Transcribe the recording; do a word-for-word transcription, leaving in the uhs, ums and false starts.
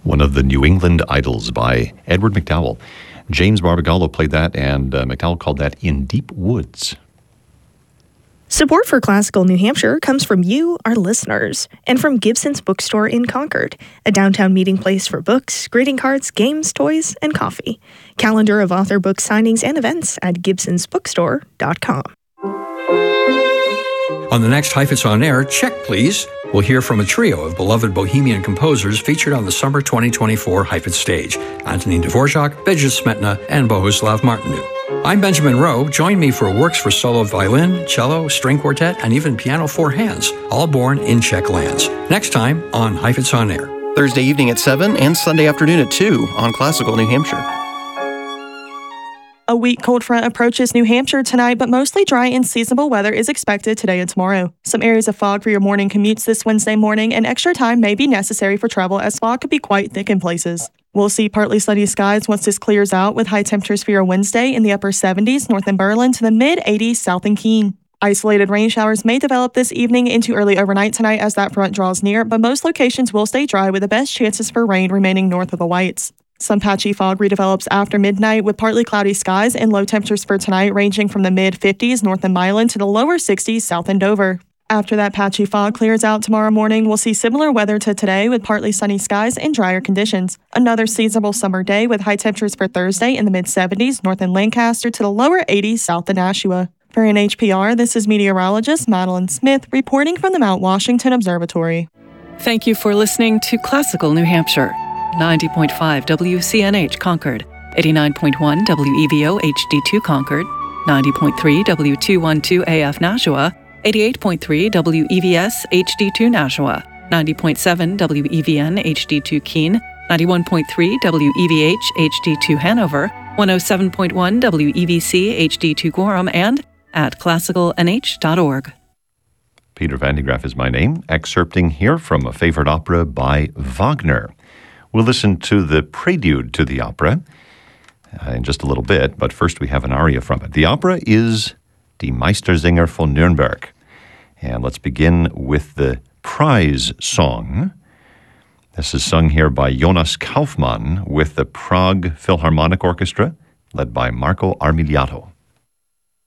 one of the New England Idols by Edward McDowell. James Barbagallo played that, and uh, McDowell called that In Deep Woods. Support for Classical New Hampshire comes from you, our listeners, and from Gibson's Bookstore in Concord, a downtown meeting place for books, greeting cards, games, toys, and coffee. Calendar of author book signings and events at gibsons bookstore dot com. On the next Heifetz On Air, check please. We'll hear from a trio of beloved Bohemian composers featured on the summer twenty twenty-four Heifetz stage: Antonin Dvorak, Bedřich Smetana, and Bohuslav Martinu. I'm Benjamin Rowe. Join me for works for solo violin, cello, string quartet, and even piano four hands, all born in Czech lands. Next time on Heifetz On Air. Thursday evening at seven and Sunday afternoon at two on Classical New Hampshire. A weak cold front approaches New Hampshire tonight, but mostly dry and seasonable weather is expected today and tomorrow. Some areas of fog for your morning commutes this Wednesday morning, and extra time may be necessary for travel as fog could be quite thick in places. We'll see partly sunny skies once this clears out, with high temperatures for your Wednesday in the upper seventies north in Berlin to the mid eighties south in Keene. Isolated rain showers may develop this evening into early overnight tonight as that front draws near, but most locations will stay dry with the best chances for rain remaining north of the Whites. Some patchy fog redevelops after midnight with partly cloudy skies and low temperatures for tonight ranging from the mid fifties north in Milan to the lower sixties south in Dover. After that patchy fog clears out tomorrow morning, we'll see similar weather to today with partly sunny skies and drier conditions. Another seasonable summer day with high temperatures for Thursday in the mid seventies north in Lancaster to the lower eighties south in Nashua. For N H P R, this is meteorologist Madeline Smith reporting from the Mount Washington Observatory. Thank you for listening to Classical New Hampshire. ninety point five W C N H Concord, eighty-nine point one W E V O H D two Concord, ninety point three W two twelve A F Nashua, eighty-eight point three W E V S H D two Nashua, ninety point seven W E V N H D two Keene, ninety-one point three W E V H H D two Hanover, one oh seven point one W E V C H D two Gorham, and at classical n h dot org. Peter Van de Graaff is my name, excerpting here from a favorite opera by Wagner. We'll listen to the prelude to the opera uh, in just a little bit, but first we have an aria from it. The opera is Die Meistersinger von Nürnberg. And let's begin with the prize song. This is sung here by Jonas Kaufmann with the Prague Philharmonic Orchestra, led by Marco Armigliato.